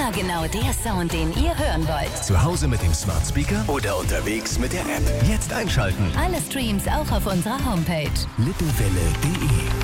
Immer genau der Sound, den ihr hören wollt. Zu Hause mit dem Smart Speaker oder unterwegs mit der App. Jetzt einschalten. Alle Streams auch auf unserer Homepage. Lippewelle.de